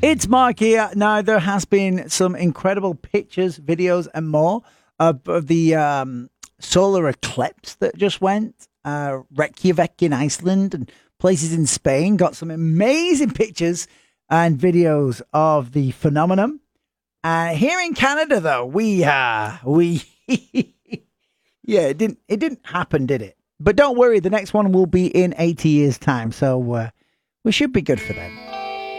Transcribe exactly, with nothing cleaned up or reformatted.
It's Mark here. Now, there has been some incredible pictures, videos, and more of, of the um, solar eclipse that just went. Uh, Reykjavik in Iceland and places in Spain got some amazing pictures and videos of the phenomenon. Uh, here in Canada, though, we uh, we yeah, it didn't it didn't happen, did it? But don't worry, the next one will be in eighty years' time, so uh, we should be good for them.